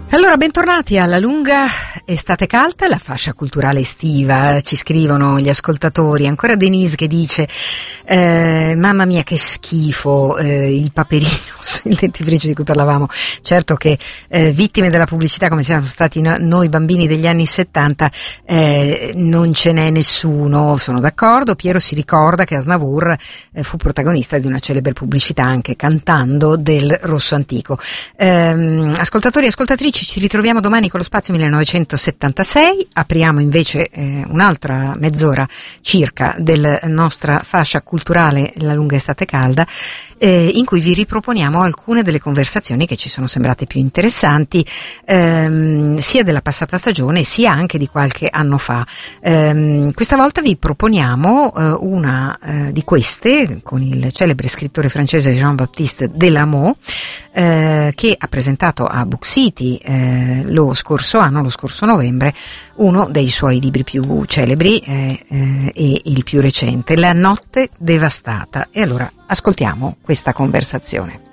Allora, bentornati alla lunga estate calda, la fascia culturale estiva. Ci scrivono gli ascoltatori, ancora Denise che dice mamma mia che schifo, il Paperino, il dentifricio di cui parlavamo. Certo che vittime della pubblicità come siamo stati noi bambini degli anni 70 non ce n'è nessuno, sono d'accordo. Piero si ricorda che Aznavour fu protagonista di una celebre pubblicità anche cantando del Rosso Antico. Ascoltatori e ascoltatrici, ci ritroviamo domani con lo Spazio 1976, apriamo invece un'altra mezz'ora circa della nostra fascia culturale La lunga estate calda, in cui vi riproponiamo alcune delle conversazioni che ci sono sembrate più interessanti, sia della passata stagione sia anche di qualche anno fa. Questa volta vi proponiamo una di queste con il celebre scrittore francese Jean-Baptiste Delamot, che ha presentato a Book City lo scorso novembre, uno dei suoi libri più celebri e il più recente, La notte devastata. E allora ascoltiamo questa conversazione.